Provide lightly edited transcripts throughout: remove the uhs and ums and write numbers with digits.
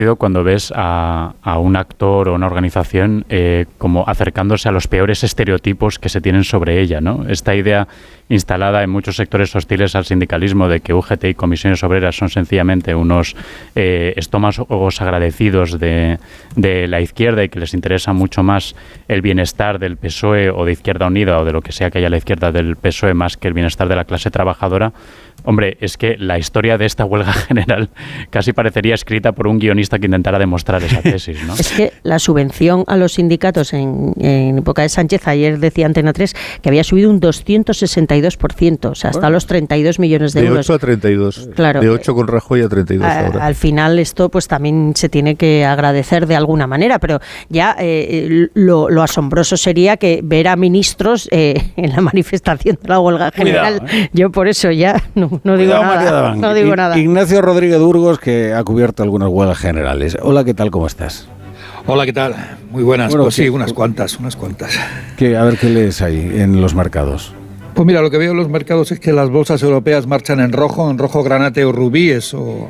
cuando ves a un actor o una organización como acercándose a los peores estereotipos que se tienen sobre ella, ¿no? Esta idea instalada en muchos sectores hostiles al sindicalismo de que UGT y comisiones obreras son sencillamente unos estómagos agradecidos de la izquierda y que les interesa mucho más el bienestar del PSOE o de Izquierda Unida o de lo que sea que haya a la izquierda del PSOE más que el bienestar de la clase trabajadora. Hombre, es que la historia de esta huelga general casi parecería escrita por un guionista que intentara demostrar esa tesis, ¿no? Es que la subvención a los sindicatos en época de Sánchez, ayer decía Antena 3, que había subido un 262%, o sea, hasta los 32 millones de euros. De 8 a 32. Claro. De 8 con Rajoy a 32 ahora. Al final esto pues también se tiene que agradecer de alguna manera, pero ya lo asombroso sería que ver a ministros en la manifestación de la huelga general. Cuidado, Yo por eso ya no digo nada. No digo nada. Ignacio Rodríguez Burgos, que ha cubierto algunas huelgas generales. Hola, ¿qué tal? ¿Cómo estás? Hola, ¿qué tal? Muy buenas. Bueno, pues sí, unas cuantas. A ver, ¿qué lees ahí en los mercados? Pues mira, lo que veo en los mercados es que las bolsas europeas marchan en rojo granate o rubí, eso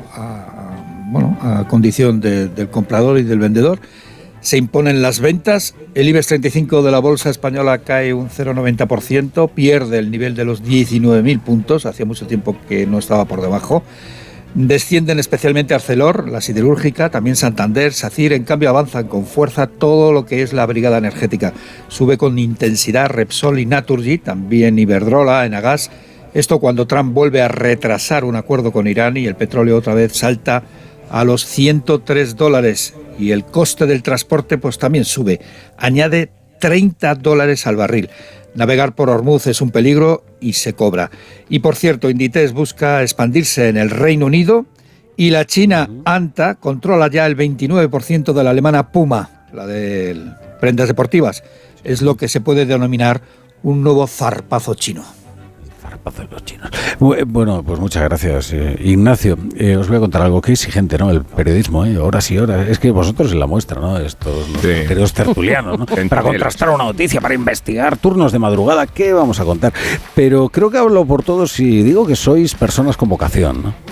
a condición del comprador y del vendedor. Se imponen las ventas, el IBEX 35 de la bolsa española cae un 0,90%, pierde el nivel de los 19.000 puntos, hacía mucho tiempo que no estaba por debajo. Descienden especialmente Arcelor, la siderúrgica, también Santander, SACIR, en cambio avanzan con fuerza todo lo que es la brigada energética. Sube con intensidad Repsol y Naturgy, también Iberdrola, Enagas. Esto cuando Trump vuelve a retrasar un acuerdo con Irán y el petróleo otra vez salta a los $103 y el coste del transporte pues también sube, añade $30 al barril. Navegar por Hormuz es un peligro y se cobra. Y por cierto, Inditex busca expandirse en el Reino Unido y la china Anta controla ya el 29% de la alemana Puma, la de prendas deportivas. Es lo que se puede denominar un nuevo zarpazo chino. De los chinos. Bueno, pues muchas gracias, Ignacio. Os voy a contar algo que exigente, ¿no? El periodismo, horas y horas. Es que vosotros en la muestra, ¿no? Estos periodistas tertulianos, ¿no? Para contrastar una noticia, para investigar, turnos de madrugada, ¿qué vamos a contar? Pero creo que hablo por todos si digo que sois personas con vocación, ¿no?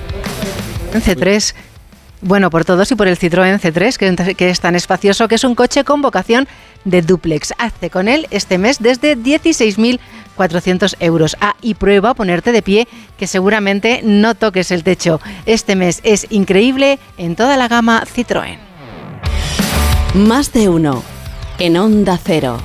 C3. Bueno, por todos y por el Citroën C3, que es tan espacioso, que es un coche con vocación de dúplex. Hazte con él este mes desde 16.400 euros. Y prueba a ponerte de pie, que seguramente no toques el techo. Este mes es increíble en toda la gama Citroën. Más de uno en Onda Cero.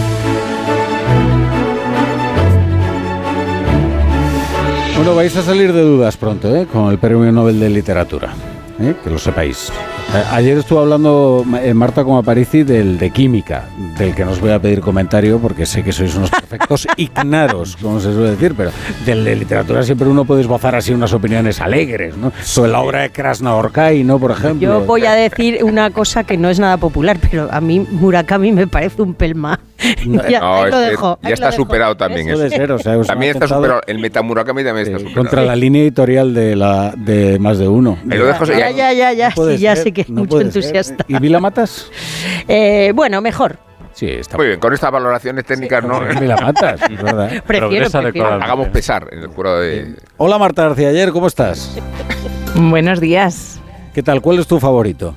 Bueno, vais a salir de dudas pronto, con el Premio Nobel de Literatura. Que lo sepáis. Ayer estuve hablando Marta con Aparici del de química, del que no os voy a pedir comentario porque sé que sois unos perfectos ignaros, como se suele decir, pero del de literatura siempre uno puede esbozar así unas opiniones alegres, ¿no? Sobre la obra de Krasnaorkai, ¿no? Por ejemplo. Yo voy a decir una cosa que no es nada popular, pero a mí Murakami me parece un pelma. Ya está superado también. Puede ser, o sea, también está superado. El Metamurakami también está superado. Contra la línea editorial de Más de Uno. Ahí lo dejo, ya sé que es mucho entusiasta. ¿Y Vila Matas? Bueno, mejor. Sí, está muy bien. Con estas valoraciones técnicas no. Vila Matas, es verdad. Prefiero. Hagamos pesar en el jurado de. Hola Marta García Ayer, ¿cómo estás? Buenos días. ¿Qué tal? ¿Cuál es tu favorito?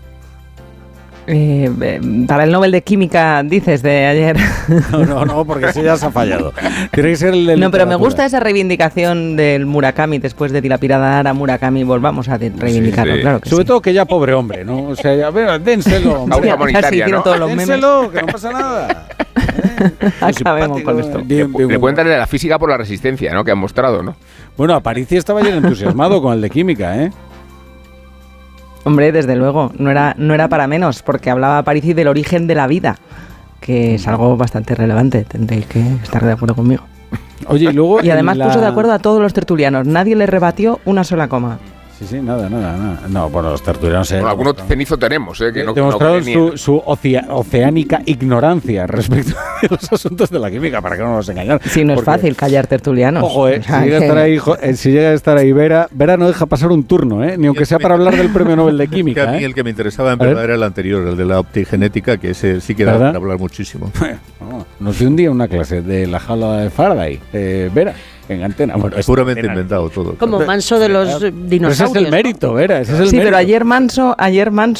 Para el Nobel de Química, dices, de ayer. No, porque ese ya se ha fallado. Tiene que ser el de No, pero me gusta esa reivindicación del Murakami, después de dilapidar a Murakami, volvamos a reivindicarlo, claro que Sobre todo que ya pobre hombre, ¿no? O sea, a ver, dénselo. Causa humanitaria, ¿no? Todos los memes. Dénselo, que no pasa nada. Acabemos con esto. Le pueden darle la física por la resistencia, ¿no? Que han mostrado, ¿no? Bueno, Aparici estaba ayer entusiasmado con el de química, ¿eh? Hombre, desde luego, no era para menos, porque hablaba Parisi del origen de la vida, que es algo bastante relevante, tendréis que estar de acuerdo conmigo. Oye, y luego... Y además puso de acuerdo a todos los tertulianos, nadie le rebatió una sola coma. Sí, nada. No, bueno, los tertulianos... Bueno, algunos cenizo tenemos, que no... Demostraron su oceánica ignorancia respecto a los asuntos de la química, para que no nos engañen. Sí, no es fácil callar tertulianos. Ojo, si llega a estar ahí Vera no deja pasar un turno, ni aunque sea para hablar del Premio Nobel de Química. A mí el que me interesaba en verdad era el anterior, el de la optigenética, que ese sí que da para hablar muchísimo. Nos dio un día una clase de la jaula de Faraday, Vera. en antena. Bueno, es puramente inventado todo. Como Manso de los dinosaurios. Ese es el mérito, Vera. Ese es el sí, mérito. Pero ayer Manso